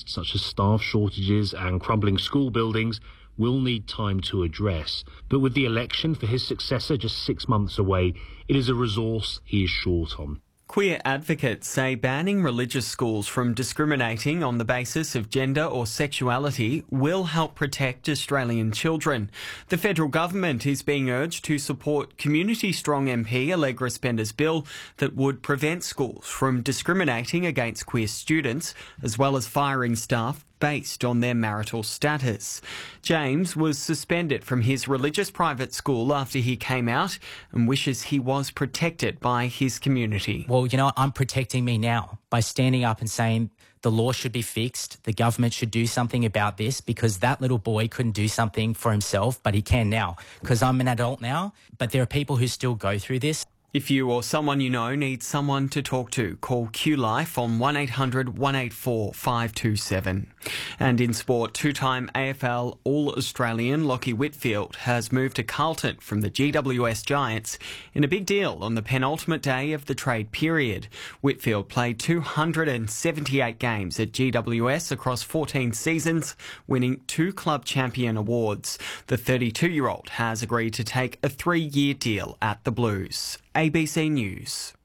issues such as staff shortages and crumbling school buildings will need time to address. But with the election for his successor just 6 months away, it is a resource he is short on. Queer advocates say banning religious schools from discriminating on the basis of gender or sexuality will help protect Australian children. The federal government is being urged to support Community Strong MP Allegra Spender's bill that would prevent schools from discriminating against queer students, as well as firing staff based on their marital status. James was suspended from his religious private school after he came out and wishes he was protected by his community. Well, I'm protecting me now by standing up and saying the law should be fixed, the government should do something about this, because that little boy couldn't do something for himself, but he can now, because I'm an adult now. But there are people who still go through this. If you or someone you know needs someone to talk to, call Q-Life on 1800 184 527. And in sport, two-time AFL All-Australian Lachie Whitfield has moved to Carlton from the GWS Giants in a big deal on the penultimate day of the trade period. Whitfield played 278 games at GWS across 14 seasons, winning 2 club champion awards. The 32-year-old has agreed to take a 3-year deal at the Blues. ABC News.